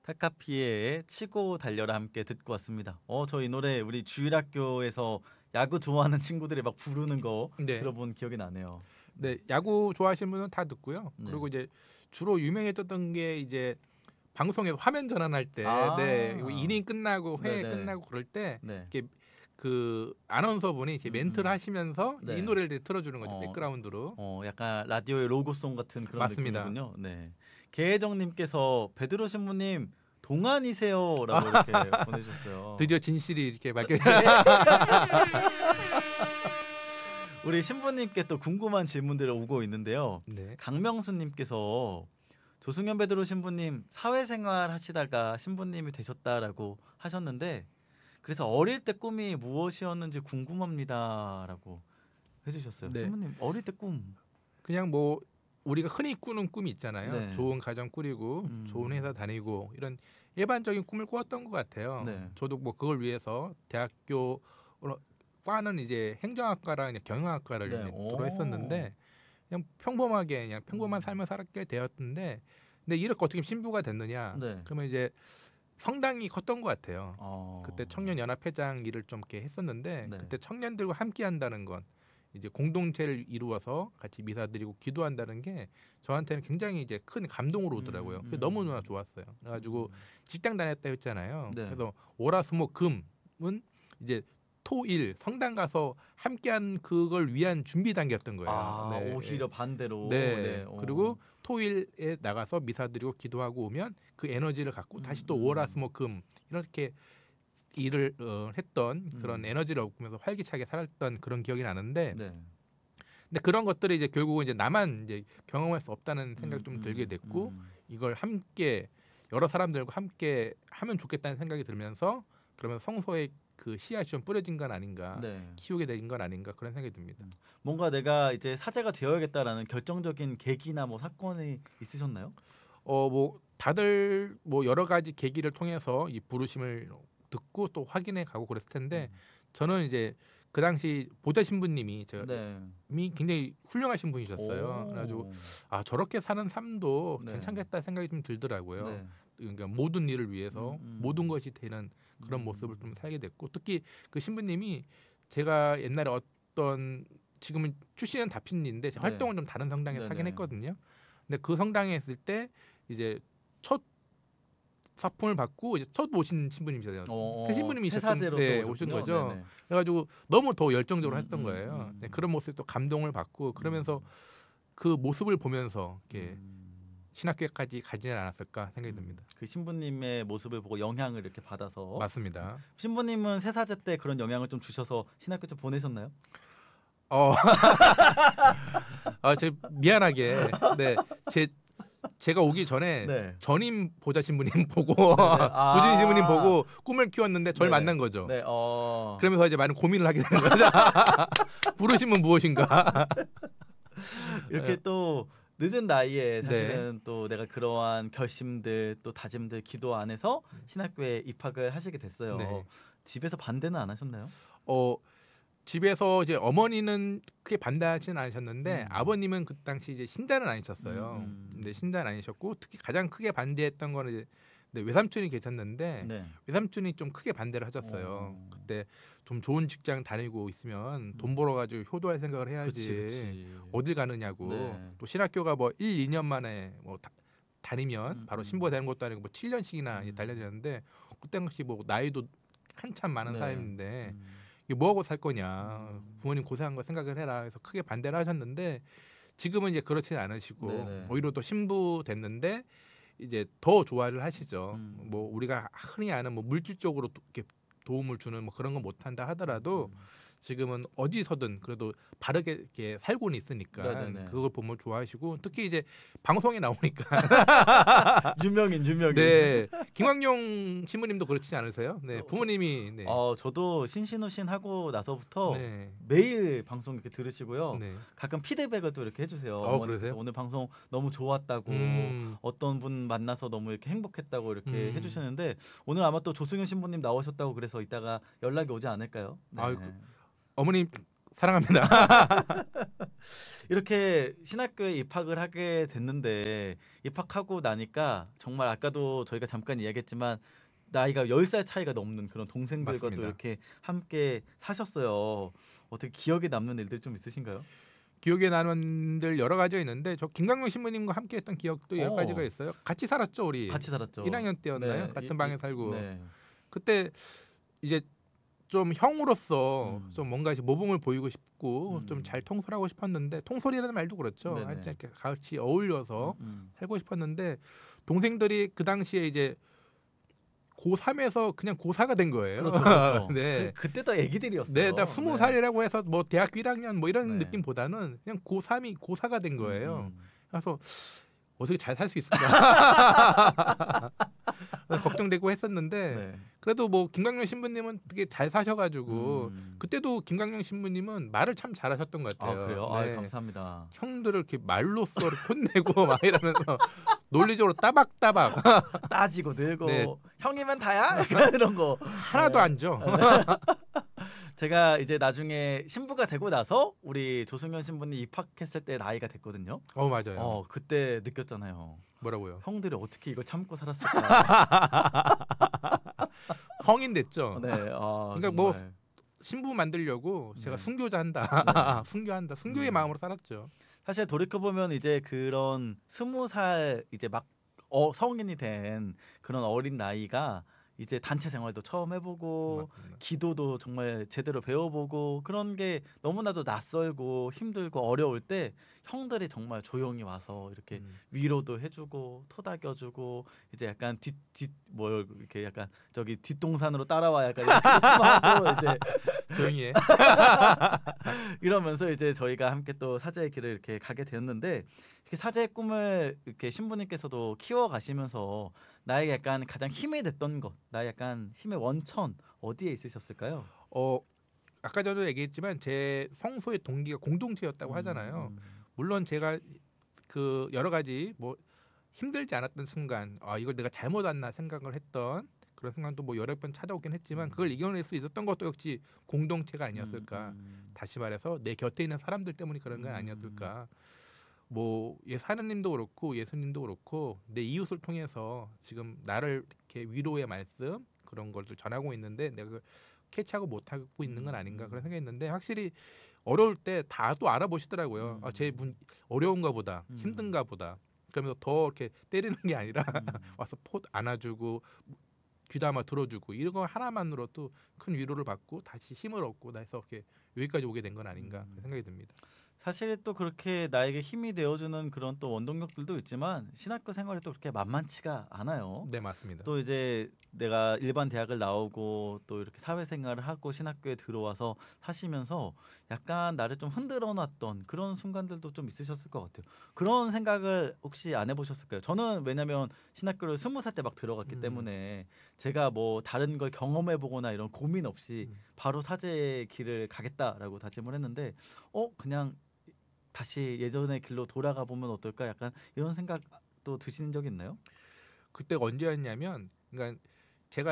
카카피에의 치고 달려라 함께 듣고 왔습니다. 저 이 노래 우리 주일학교에서 야구 좋아하는 친구들이 막 부르는 거 네. 들어본 기억이 나네요. 네, 야구 좋아하시는 분은 다 듣고요. 네. 그리고 이제 주로 유명해졌던 게 이제 방송에서 화면 전환할 때, 네, 아. 이닝 끝나고 회에 네네. 끝나고 그럴 때 네. 이렇게 그 아나운서분이 이제 멘트를 하시면서 네. 이 노래를 틀어주는 거죠. 어, 백그라운드로. 약간 라디오의 로고송 같은 그런 맞습니다. 느낌이군요. 네. 계혜정님께서 베드로 신부님 동안이세요라고 이렇게 보내주셨어요. 드디어 진실이 이렇게 밝혀. 우리 신부님께 또 궁금한 질문들이 오고 있는데요. 네. 강명수님께서 조승현 베드로 신부님 사회생활 하시다가 신부님이 되셨다라고 하셨는데 그래서 어릴 때 꿈이 무엇이었는지 궁금합니다라고 해주셨어요. 네. 신부님 어릴 때 꿈. 그냥 뭐 우리가 흔히 꾸는 꿈이 있잖아요. 네. 좋은 가정 꾸리고 좋은 회사 다니고 이런 일반적인 꿈을 꾸었던 것 같아요. 네. 저도 뭐 그걸 위해서 대학교 과는 이제 행정학과랑 이제 경영학과를 네. 이제 졸업했었는데 그냥 평범하게 그냥 평범한 삶을 살았게 되었는데 근데 이렇게 어떻게 신부가 됐느냐? 네. 그러면 이제 성당이 컸던 것 같아요. 어. 그때 청년연합회장 일을 좀 이렇게 했었는데 네. 그때 청년들과 함께 한다는 건 이제 공동체를 이루어서 같이 미사드리고 기도한다는 게 저한테는 굉장히 이제 큰 감동으로 오더라고요. 그게 너무나 좋았어요. 그래가지고 직장 다녔다 했잖아요. 네. 그래서 월화수목금은 이제 토일 성당 가서 함께한 그걸 위한 준비 단계였던 거예요. 아, 네. 오히려 반대로. 네. 네. 그리고 토일에 나가서 미사드리고 기도하고 오면 그 에너지를 갖고 다시 또 월화수목금 이렇게 일을 했던 그런 에너지를 얻으면서 활기차게 살았던 그런 기억이 나는데 네. 근데 그런 것들이 이제 결국은 이제 나만 이제 경험할 수 없다는 생각이 좀 들게 됐고 이걸 함께 여러 사람들과 함께 하면 좋겠다는 생각이 들면서 그러면서 성소에 그 씨앗이 좀 뿌려진 건 아닌가 네. 키우게 된 건 아닌가 그런 생각이 듭니다. 뭔가 내가 이제 사제가 되어야겠다라는 결정적인 계기나 뭐 사건이 있으셨나요? 뭐 다들 뭐 여러 가지 계기를 통해서 이 부르심을 듣고 또 확인해 가고 그랬을 텐데 저는 이제 그 당시 보좌 신부님이 제가 네. 굉장히 훌륭하신 분이셨어요. 오. 그래가지고 아 저렇게 사는 삶도 네. 괜찮겠다 생각이 좀 들더라고요. 네. 그러니까 모든 일을 위해서 모든 것이 되는 그런 모습을 좀 살게 됐고 특히 그 신부님이 제가 옛날에 어떤 지금은 출신은 다핀인데 네. 활동은 좀 다른 성당에서 네네. 하긴 했거든요. 근데 그 성당에 있을 때 이제 첫 사품을 받고 이제 첫 오신 신부님이세요. 새 신부님이셨던 새사제로 때 또 오신 오셨군요. 거죠. 네네. 그래가지고 너무 더 열정적으로 했던 거예요. 네, 그런 모습에 또 감동을 받고 그러면서 그 모습을 보면서 이렇게 신학교까지 가지는 않았을까 생각이 듭니다. 그 신부님의 모습을 보고 영향을 이렇게 받아서 맞습니다. 신부님은 새사제 때 그런 영향을 좀 주셔서 신학교 좀 보내셨나요? 제 미안하게 제가 오기 전에 네. 전임 보좌 신부님 보고 아. 부주임 신부님 보고 꿈을 키웠는데 절 네네. 만난 거죠. 네. 그러면서 이제 많은 고민을 하게 되는 거죠. 부르심은 무엇인가? 이렇게 또 늦은 나이에 사실은 또 내가 그러한 결심들 또 다짐들 기도 안에서 신학교에 입학을 하시게 됐어요. 네. 집에서 반대는 안 하셨나요? 집에서 이제 어머니는 크게 반대하지는 않으셨는데 아버님은 그 당시 이제 신자는 아니셨어요. 근데 신자는 아니셨고 특히 가장 크게 반대했던 거는 이제 외삼촌이 계셨는데 네. 외삼촌이 좀 크게 반대를 하셨어요. 그때 좀 좋은 직장 다니고 있으면 돈 벌어가지고 효도할 생각을 해야지. 그치. 어딜 가느냐고. 네. 또 신학교가 뭐 1, 2년 만에 뭐 다니면 바로 신부가 되는 것도 아니고 뭐 7년씩이나 달려야 되는데 그때 당시 뭐 나이도 한참 많은 네. 사람인데 이게 뭐 하고 살 거냐. 부모님 고생한 거 생각을 해라. 그래서 크게 반대를 하셨는데 지금은 이제 그렇지는 않으시고 네네. 오히려 또 신부 됐는데 이제 더 좋아를 하시죠. 뭐 우리가 흔히 아는 뭐 물질적으로 이렇게 도움을 주는 뭐 그런 건 못한다 하더라도 지금은 어디서든 그래도 바르게 이렇게 살고는 있으니까 네네네. 그걸 보면 좋아하시고 특히 이제 방송에 나오니까 유명인. 네 김광용 신부님도 그렇지 않으세요? 네 부모님이 네. 저도 신신우신 하고 나서부터 네. 매일 방송 이렇게 들으시고요. 네. 가끔 피드백을 또 이렇게 해주세요. 그러세요? 어머니께서 오늘 방송 너무 좋았다고 어떤 분 만나서 너무 이렇게 행복했다고 이렇게 해주시는데 오늘 아마 또 조승현 신부님 나오셨다고 그래서 이따가 연락이 오지 않을까요? 네. 아이고. 어머님 사랑합니다. 이렇게 신학교에 입학을 하게 됐는데 입학하고 나니까 정말 아까도 저희가 잠깐 이야기했지만 나이가 10살 차이가 넘는 그런 동생들과도 맞습니다. 이렇게 함께 사셨어요. 어떻게 기억에 남는 일들 좀 있으신가요? 기억에 남는 들 여러 가지가 있는데 저 김광명 신부님과 함께했던 기억도 여러 어. 가지가 있어요. 같이 살았죠 우리. 같이 살았죠. 1학년 때였나요? 네, 같은 방에 살고. 네. 그때 이제 좀 형으로서 좀 뭔가 이제 모범을 보이고 싶고 좀 잘 통솔하고 싶었는데 통솔이라는 말도 그렇죠. 네네. 하여튼 이렇게 같이 어울려서 음. 살고 싶었는데 동생들이 그 당시에 이제 고3에서 그냥 고4가 된 거예요. 그렇죠, 그렇죠. 네. 그때도 애기들이었어요. 네, 딱 20살이라고 해서 뭐 대학교 1학년 뭐 이런 네. 느낌보다는 그냥 고3이 고4가 된 거예요. 음. 그래서 어떻게 잘 살 수 있을까 걱정되고 했었는데 네. 그래도 뭐 김광명 신부님은 되게 잘 사셔가지고 그때도 김광명 신부님은 말을 참 잘하셨던 것 아 같아요. 그래요? 네. 아 감사합니다. 형들을 이렇게 말로써 혼내고 막 이러면서 논리적으로 따박따박 따지고 늘고 네. 형이면 다야? 약간 이런 거 하나도 네. 안 줘. 제가 이제 나중에 신부가 되고 나서 우리 조승현 신부님 입학했을 때 나이가 됐거든요. 맞아요. 그때 느꼈잖아요. 뭐라고요? 형들이 어떻게 이걸 참고 살았을까? 성인 됐죠. 네. 그러니까 뭐 신부 만들려고 제가 네. 순교자 한다. 네. 순교한다. 순교의 마음으로 살았죠. 사실 돌이켜 보면 이제 그런 20살 이제 막 성인이 된 그런 어린 나이가 이제 단체 생활도 처음 해보고 맞습니다. 기도도 정말 제대로 배워보고 그런 게 너무나도 낯설고 힘들고 어려울 때 형들이 정말 조용히 와서 이렇게 위로도 해주고 토닥여주고 이제 약간 뭘 이렇게 약간 저기 뒷동산으로 따라와 약간 이렇게 하고 이제 조용히 해. 이러면서 이제 저희가 함께 또 사제의 길을 이렇게 가게 되었는데 이렇게 사제의 꿈을 이렇게 신부님께서도 키워가시면서 나에게 약간 가장 힘이 됐던 것, 나의 약간 힘의 원천 어디에 있으셨을까요? 아까 전에 얘기했지만 제 성소의 동기가 공동체였다고 하잖아요. 물론 제가 그 여러 가지 뭐 힘들지 않았던 순간, 이걸 내가 잘못 왔나 생각을 했던 그런 순간도 뭐 여러 번 찾아오긴 했지만 그걸 이겨낼 수 있었던 것도 역시 공동체가 아니었을까. 다시 말해서 내 곁에 있는 사람들 때문에 그런 건 아니었을까. 뭐 하느님도 그렇고 예수님도 그렇고 내 이웃을 통해서 지금 나를 이렇게 위로의 말씀 그런 것들 전하고 있는데 내가 그걸 캐치하고 못하고 있는 건 아닌가 그런 생각했는데 확실히 어려울 때 다 또 알아보시더라고요. 쟤 어려운가 보다 힘든가 보다 그러면서 더 이렇게 때리는 게 아니라 와서 포 안아주고 귀담아 들어주고 이런 거 하나만으로도 큰 위로를 받고 다시 힘을 얻고 나서 이렇게 여기까지 오게 된 건 아닌가 그런 생각이 듭니다. 사실 또 그렇게 나에게 힘이 되어주는 그런 또 원동력들도 있지만 신학교 생활이 또 그렇게 만만치가 않아요. 네, 맞습니다. 또 이제 내가 일반 대학을 나오고 또 이렇게 사회생활을 하고 신학교에 들어와서 사시면서 약간 나를 좀 흔들어놨던 그런 순간들도 좀 있으셨을 것 같아요. 그런 생각을 혹시 안 해보셨을까요? 저는 왜냐면 신학교를 20살 때 막 들어갔기 때문에 제가 뭐 다른 걸 경험해보거나 이런 고민 없이 바로 사제의 길을 가겠다라고 다짐을 했는데 그냥 다시 예전의 길로 돌아가 보면 어떨까? 약간 이런 생각도 드시는 적이 있나요? 그때가 언제였냐면, 그러니까 제가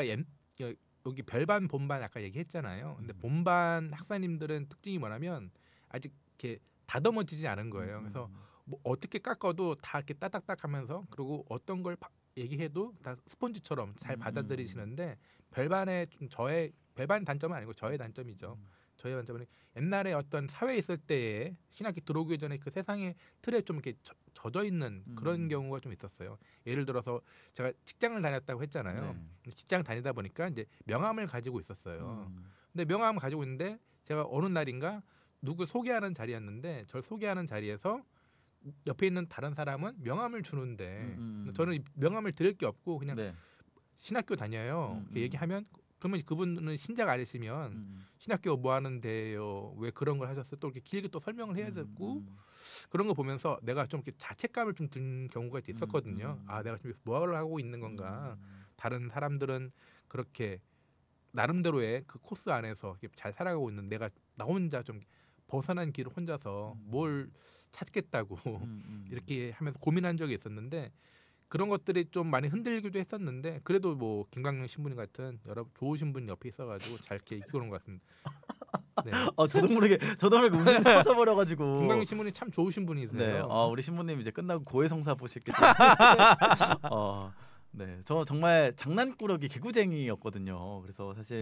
여기 별반 본반 아까 얘기했잖아요. 근데 본반 학사님들은 특징이 뭐냐면 아직 이렇게 다듬어지지 않은 거예요. 그래서 뭐 어떻게 깎아도 다 이렇게 따닥따닥하면서 그리고 어떤 걸 얘기해도 다 스폰지처럼 잘 받아들이시는데 별반의 좀 별반 단점은 아니고 저의 단점이죠. 저희 단점은 옛날에 어떤 사회에 있을 때에 신학기 들어오기 전에 그 세상의 틀에 좀 이렇게 젖어 있는 그런 경우가 좀 있었어요. 예를 들어서 제가 직장을 다녔다고 했잖아요. 네. 직장 다니다 보니까 이제 명함을 가지고 있었어요. 근데 명함을 가지고 있는데 제가 어느 날인가 누구 소개하는 자리였는데 저를 소개하는 자리에서 옆에 있는 다른 사람은 명함을 주는데 저는 이 명함을 드릴 게 없고 그냥 네. 신학교 다녀요. 이렇게 얘기하면 그러면 그분은 신자가 아니시면 신학교 뭐 하는데요? 왜 그런 걸 하셨어요? 또 이렇게 길게 또 설명을 해야 되고 그런 거 보면서 내가 좀 이렇게 자책감을 좀 든 경우가 있었거든요. 내가 지금 뭘 하고 있는 건가? 다른 사람들은 그렇게 나름대로의 그 코스 안에서 잘 살아가고 있는 내가 나 혼자 좀 벗어난 길을 혼자서 뭘 찾겠다고 이렇게 하면서 고민한 적이 있었는데 그런 것들이 좀 많이 흔들기도 했었는데 그래도 뭐 김광명 신부님 같은 여러 좋으신 분 옆에 있어가지고 잘 이렇게 이끌어온 것 같습니다. 네. 저도 모르게 웃음이 터져버려가지고. 김광민 신부님 참 좋으신 분이세요. 네, 우리 신부님 이제 끝나고 고해성사 보시겠죠. 네, 저 정말 장난꾸러기 개구쟁이였거든요. 그래서 사실